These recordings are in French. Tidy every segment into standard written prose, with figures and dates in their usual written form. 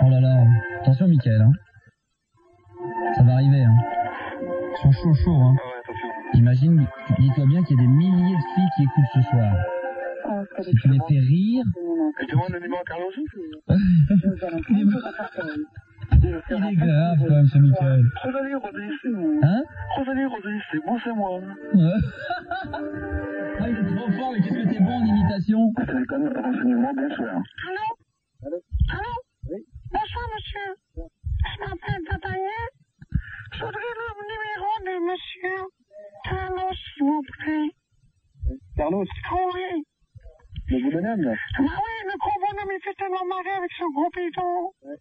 Oh là là, attention Mickaël, hein. Ça va arriver, hein. Ils sont chauds, hein. Ah ouais, attention. Imagine, dis-toi bien qu'il y a des milliers de filles qui écoutent ce soir. Si tu les fais rire... Et tu demandes le numéro à Carlos aussi? Il est grave quand même ce Mickaël. Rosalie, c'est moi. Hein? Rosalie, c'est moi. Ah, il est trop fort, mais qu'est-ce que t'es bon en imitation? Téléphone, renseignement, bonsoir. Allô? Oui? Bonsoir, monsieur. Je m'appelle Tataïa. Je voudrais le numéro de monsieur Carlos, s'il vous plaît. Carlos? Oui. Le beau bonhomme, là? Bah oui, le gros bonhomme, il fait tellement marrer avec son gros bidon. Ouais.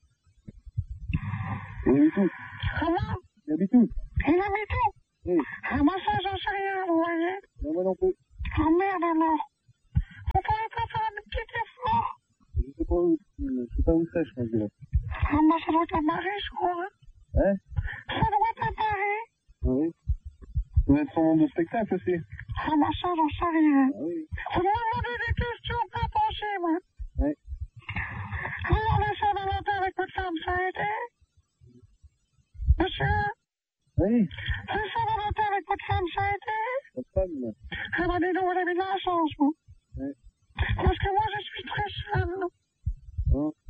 Il habite où? Comment? Il habite où? Il habite où? Oui. Ah, moi, ça, j'en sais rien, vous voyez. Non, moi non plus. Oh merde, alors. Vous pouvez pas faire un petit effort? Je sais pas où c'est, je pense, là. Ah, bah, ça doit être à Paris, je crois. Hein? Ça doit être à Paris. Oui. Ça doit être son nom de spectacle aussi. Ah, bah, ça, j'en sais rien. Ah oui. Vous me demandez des questions pas possibles. Oui. Alors, le Saint-Valentin avec votre femme, ça a été? Monsieur? Oui. Le Saint-Valentin avec votre femme, ça a été? Votre femme, là. Ah, bah, dis donc, vous avez de la chance, vous. Oui. Parce que moi, je suis très seule. Hein?